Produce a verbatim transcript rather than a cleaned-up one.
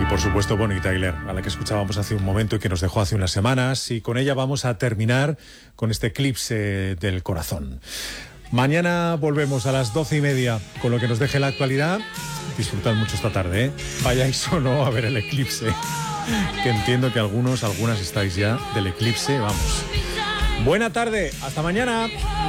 por supuesto Bonnie Tyler, a la que escuchábamos hace un momento y que nos dejó hace unas semanas, y con ella vamos a terminar con este eclipse del corazón. Mañana volvemos a las doce y media con lo que nos deje la actualidad. Disfrutad mucho esta tarde, ¿eh? Vayáis o no a ver el eclipse, que entiendo que algunos, algunas estáis ya del eclipse, vamos. Buena tarde, hasta mañana.